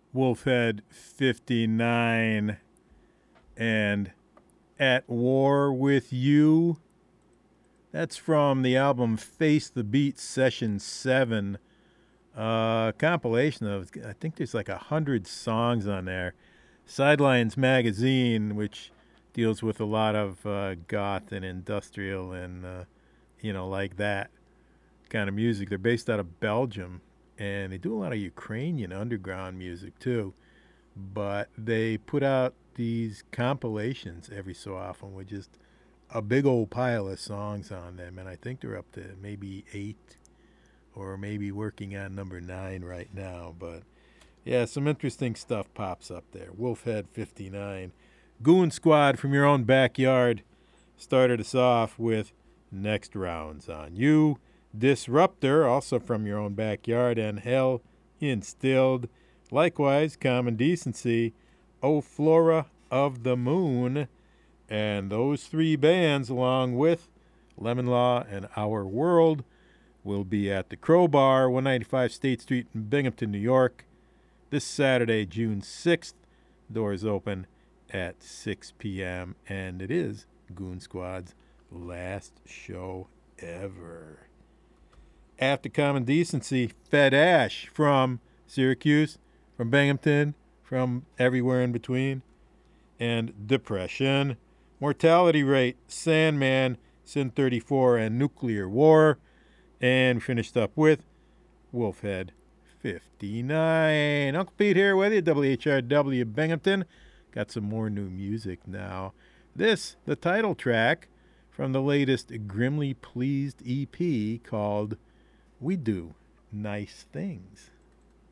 Wolfhead 59 and At War with You. That's from the album Face the Beat Session 7. Compilation of, I think there's like 100 songs on there. Sidelines Magazine, which deals with a lot of goth and industrial and, like that kind of music. They're based out of Belgium, and they do a lot of Ukrainian underground music too. But they put out these compilations every so often with just a big old pile of songs on them, and I think they're up to maybe 8 or maybe working on number 9 right now. But yeah, some interesting stuff pops up there. Wolfhead 59. Goon Squad from your own backyard started us off with Next Rounds on You. Disruptor, also from your own backyard, and Hell Instilled. Likewise, Common Decency, O Flora of the Moon. And those three bands, along with Lemon Law and Our World, will be at the Crowbar, 195 State Street in Binghamton, New York, this Saturday, June 6th. Doors open at 6 p.m., and it is Goon Squad's last show ever. After Common Decency, Fed Ash from Syracuse, from Binghamton, from everywhere in between, and Depression. Mortality Rate, Sandman, Sin 34, and Nuclear War. And we finished up with Wolfhead 59. Uncle Pete here with you, WHRW Binghamton. Got some more new music now. This, the title track from the latest Grimly Pleased EP called We Do Nice Things.